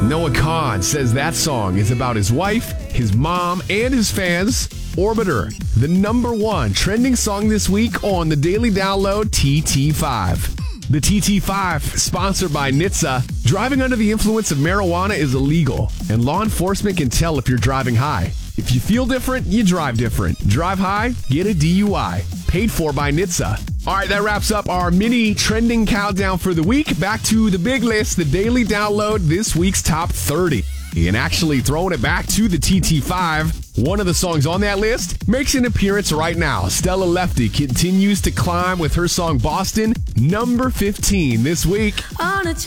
Noah Kahn says that song is about his wife, his mom, and his fans. Orbiter, the #1 trending song this week on the Daily Download TT5. The TT5, sponsored by NHTSA. Driving under the influence of marijuana is illegal, and law enforcement can tell if you're driving high. If you feel different, you drive different. Drive high, get a DUI. Paid for by NHTSA. All right, that wraps up our mini trending countdown for the week. Back to the big list, the Daily Download, this week's top 30. And actually throwing it back to the TT5, one of the songs on that list makes an appearance right now. Stella Lefty continues to climb with her song Boston, number 15 this week.